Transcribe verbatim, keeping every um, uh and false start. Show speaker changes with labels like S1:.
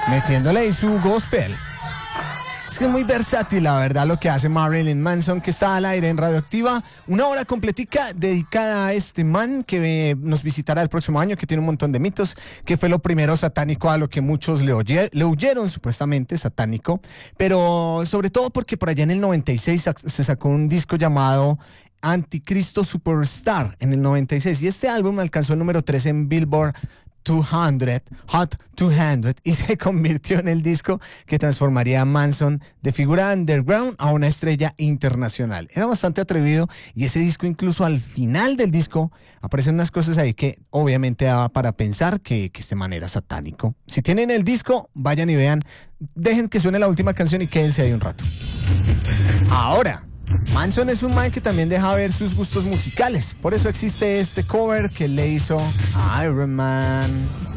S1: metiéndole ahí su gospel. Es que es muy versátil, la verdad, lo que hace Marilyn Manson, que está al aire en Radioactiva. Una hora completica dedicada a este man que eh, nos visitará el próximo año, que tiene un montón de mitos, que fue lo primero satánico a lo que muchos le, oye, le huyeron, supuestamente satánico. Pero sobre todo porque por allá en el noventa y seis sac- se sacó un disco llamado Anticristo Superstar en el noventa y seis. Y este álbum alcanzó el número tres en Billboard doscientos, Hot doscientos, y se convirtió en el disco que transformaría a Manson de figura underground a una estrella internacional. Era bastante atrevido y ese disco, incluso al final del disco, aparecen unas cosas ahí que obviamente daba para pensar que, que este man era satánico. Si tienen el disco, vayan y vean, dejen que suene la última canción y quédense ahí un rato. Ahora, Manson es un man que también deja ver sus gustos musicales. Por eso existe este cover que le hizo a Iron Man.